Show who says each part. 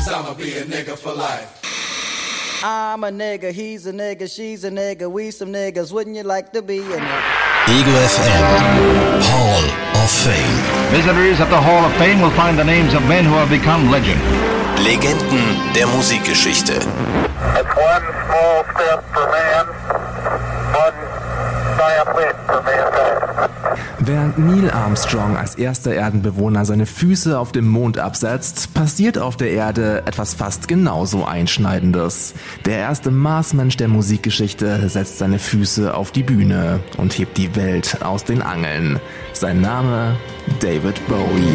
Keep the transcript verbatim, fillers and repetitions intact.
Speaker 1: cause I'ma be a nigga for life.
Speaker 2: I'm a nigga, he's a nigga, she's a nigga, we some niggas, wouldn't you like to be a nigga?
Speaker 3: Ego F M Hall of Fame.
Speaker 4: Visitors at the Hall of Fame will find the names of men who have become legend.
Speaker 3: Legenden der Musikgeschichte.
Speaker 5: It's one small step for man, one giant leap for mankind.
Speaker 6: Während Neil Armstrong als erster Erdenbewohner seine Füße auf dem Mond absetzt, passiert auf der Erde etwas fast genauso Einschneidendes. Der erste Marsmensch der Musikgeschichte setzt seine Füße auf die Bühne und hebt die Welt aus den Angeln. Sein Name: David Bowie.